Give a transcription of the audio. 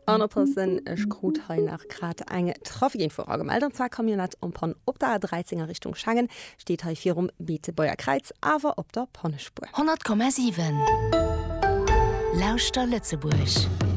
Anpassen Schrot ha nach grad enge Trafikinfo gemeldet. Und zwar Kamionett Pan op der 13er Richtung Schangen steht ha virum Beetebäuer Kreiz, aber op der Pannespur. 100,7 Lauster Lützeburg.